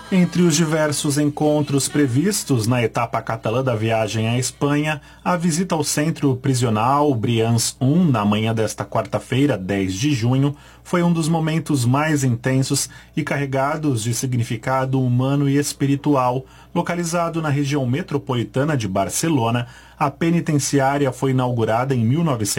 Entre os diversos encontros previstos na etapa catalã da viagem à Espanha, a visita ao centro prisional Brians 1, na manhã desta quarta-feira, 10 de junho, foi um dos momentos mais intensos e carregados de significado humano e espiritual. Localizado na região metropolitana de Barcelona, a penitenciária foi inaugurada em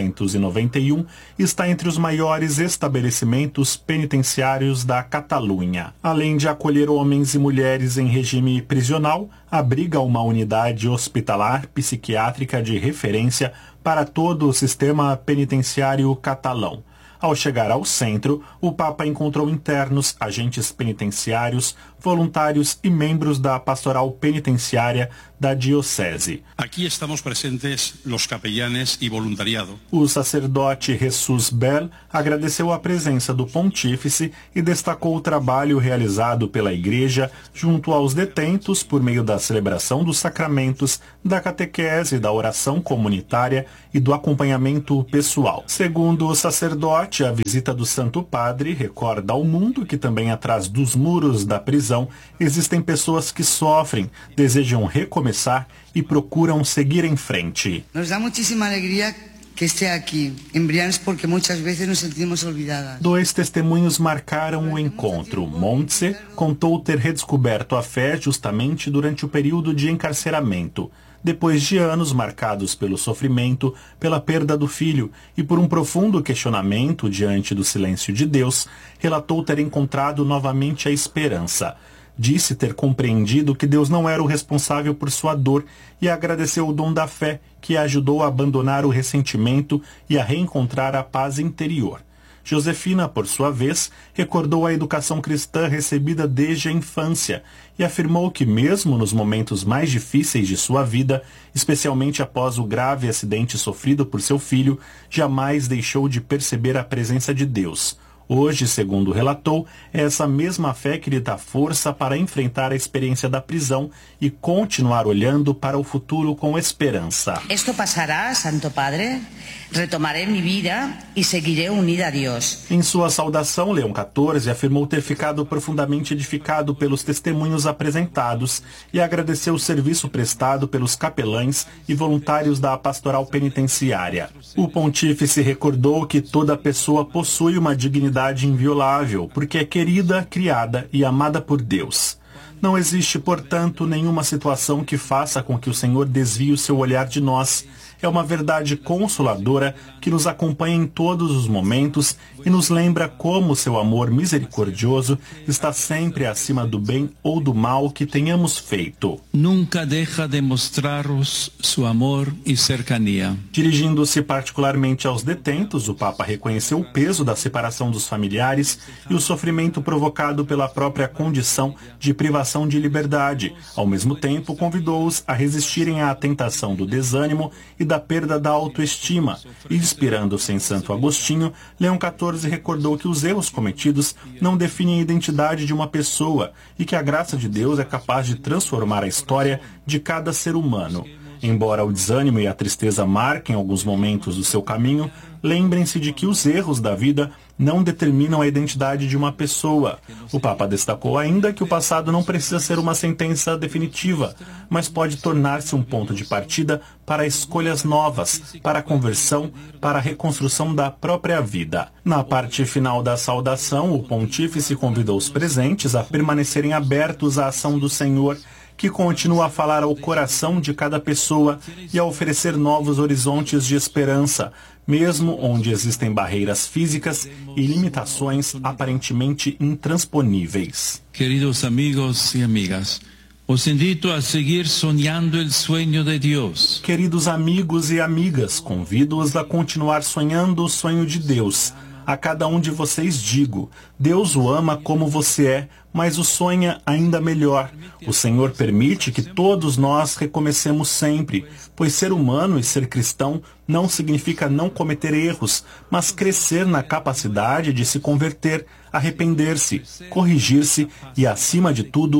1991 e está entre os maiores estabelecimentos penitenciários da Catalunha. Além de acolher homens e mulheres em regime prisional, abriga uma unidade hospitalar psiquiátrica de referência para todo o sistema penitenciário catalão. Ao chegar ao centro, o Papa encontrou internos, agentes penitenciários, voluntários e membros da pastoral penitenciária da diocese. Aqui estamos presentes os capellanes e voluntariado. O sacerdote Jesus Bell agradeceu a presença do pontífice e destacou o trabalho realizado pela Igreja junto aos detentos por meio da celebração dos sacramentos, da catequese, da oração comunitária e do acompanhamento pessoal. Segundo o sacerdote, a visita do Santo Padre recorda ao mundo que também atrás dos muros da prisão existem pessoas que sofrem, desejam recomeçar e procuram seguir em frente. Nos dá muitíssima alegria que esteja aqui, em Brians, porque muitas vezes nos sentimos olvidadas. 2 testemunhos marcaram o encontro. Montse contou ter redescoberto a fé justamente durante o período de encarceramento, depois de anos marcados pelo sofrimento, pela perda do filho e por um profundo questionamento diante do silêncio de Deus, relatou ter encontrado novamente a esperança. Disse ter compreendido que Deus não era o responsável por sua dor e agradeceu o dom da fé que a ajudou a abandonar o ressentimento e a reencontrar a paz interior. Josefina, por sua vez, recordou a educação cristã recebida desde a infância e afirmou que mesmo nos momentos mais difíceis de sua vida, especialmente após o grave acidente sofrido por seu filho, jamais deixou de perceber a presença de Deus. Hoje, segundo relatou, é essa mesma fé que lhe dá força para enfrentar a experiência da prisão e continuar olhando para o futuro com esperança. Esto passará, Santo Padre. Retomaré minha vida e seguiré unida a Deus. Em sua saudação, Leão XIV afirmou ter ficado profundamente edificado pelos testemunhos apresentados e agradeceu o serviço prestado pelos capelães e voluntários da pastoral penitenciária. O pontífice recordou que toda pessoa possui uma dignidade inviolável, porque é querida, criada e amada por Deus. Não existe, portanto, nenhuma situação que faça com que o Senhor desvie o seu olhar de nós. É uma verdade consoladora que nos acompanha em todos os momentos e nos lembra como seu amor misericordioso está sempre acima do bem ou do mal que tenhamos feito. Nunca deixa de mostrar-nos seu amor e cercania. Dirigindo-se particularmente aos detentos, o Papa reconheceu o peso da separação dos familiares e o sofrimento provocado pela própria condição de privação de liberdade. Ao mesmo tempo, convidou-os a resistirem à tentação do desânimo e da perda da autoestima, e inspirando-se em Santo Agostinho, Leão XIV recordou que os erros cometidos não definem a identidade de uma pessoa e que a graça de Deus é capaz de transformar a história de cada ser humano. Embora o desânimo e a tristeza marquem alguns momentos do seu caminho, lembrem-se de que os erros da vida não determinam a identidade de uma pessoa. O Papa destacou ainda que o passado não precisa ser uma sentença definitiva, mas pode tornar-se um ponto de partida para escolhas novas, para a conversão, para a reconstrução da própria vida. Na parte final da saudação, o pontífice convidou os presentes a permanecerem abertos à ação do Senhor, que continua a falar ao coração de cada pessoa e a oferecer novos horizontes de esperança, mesmo onde existem barreiras físicas e limitações aparentemente intransponíveis. Queridos amigos e amigas, os invito a seguir sonhando o sonho de Deus. Queridos amigos e amigas, convido-os a continuar sonhando o sonho de Deus. A cada um de vocês digo, Deus o ama como você é, mas o sonha ainda melhor. O Senhor permite que todos nós recomecemos sempre, pois ser humano e ser cristão não significa não cometer erros, mas crescer na capacidade de se converter, arrepender-se, corrigir-se e, acima de tudo,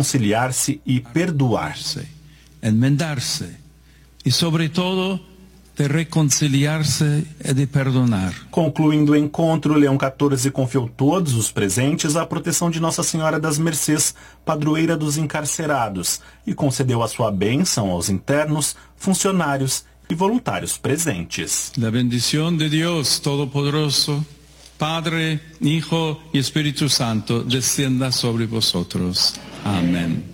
reconciliar-se e perdoar-se. Enmendar-se e, sobretudo, de reconciliarse e de perdonar. Concluindo o encontro, Leão XIV confiou todos os presentes à proteção de Nossa Senhora das Mercês, padroeira dos encarcerados, e concedeu a sua bênção aos internos, funcionários e voluntários presentes. La bendición de Dios Todopoderoso, Padre, Hijo y Espíritu Santo, descienda sobre vosotros. Amén.